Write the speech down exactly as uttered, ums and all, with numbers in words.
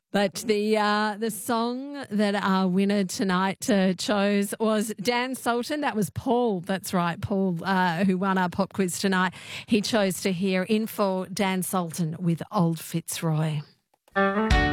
But the uh, the song that our winner tonight uh, chose was Dan Sultan. That was Paul. That's right, Paul, uh, who won our pop quiz tonight. He chose to hear In For Dan Sultan with Old Fitzroy.